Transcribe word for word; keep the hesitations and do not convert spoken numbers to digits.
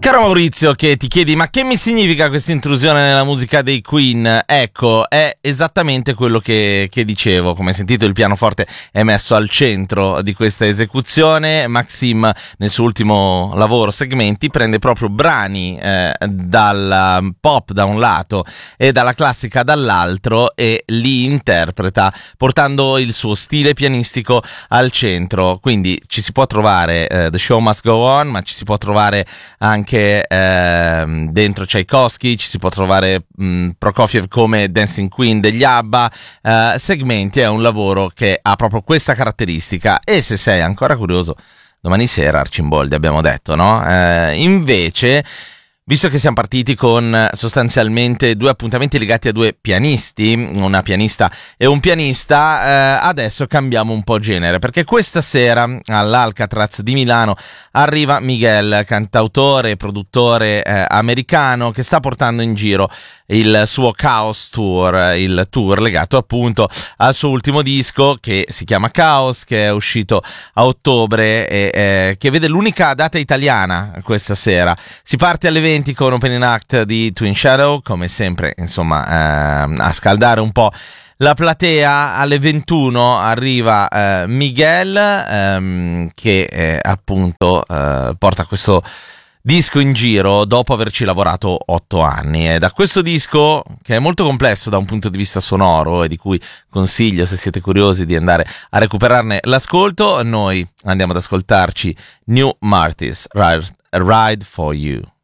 Caro Maurizio, che ti chiedi ma che mi significa questa intrusione nella musica dei Queen? Ecco, è esattamente quello che, che dicevo. Come hai sentito, il pianoforte è messo al centro di questa esecuzione. Maxim nel suo ultimo lavoro Segmenti prende proprio brani eh, dal pop da un lato e dalla classica dall'altro e li interpreta portando il suo stile pianistico al centro. Quindi ci si può trovare eh, The Show Must Go On, ma ci si può trovare anche eh, dentro Tchaikovsky, ci si può trovare mh, Prokofiev come Dancing Queen degli ABBA. eh, Segmenti è un lavoro che ha proprio questa caratteristica, e se sei ancora curioso, domani sera Arcimboldi abbiamo detto, no? Eh, invece, visto che siamo partiti con sostanzialmente due appuntamenti legati a due pianisti, una pianista e un pianista, eh, adesso cambiamo un po' genere, perché questa sera all'Alcatraz di Milano arriva Miguel, cantautore e produttore eh, americano, che sta portando in giro il suo Chaos Tour, il tour legato appunto al suo ultimo disco che si chiama Chaos, che è uscito a ottobre e eh, che vede l'unica data italiana questa sera. Si parte alle venti con Opening Act di Twin Shadow, come sempre, insomma, eh, a scaldare un po' la platea. Alle ventuno arriva eh, Miguel, ehm, che eh, appunto eh, porta questo disco in giro dopo averci lavorato otto anni. E da questo disco, che è molto complesso da un punto di vista sonoro e di cui consiglio, se siete curiosi, di andare a recuperarne l'ascolto, noi andiamo ad ascoltarci New Martis, Ride, Ride for You.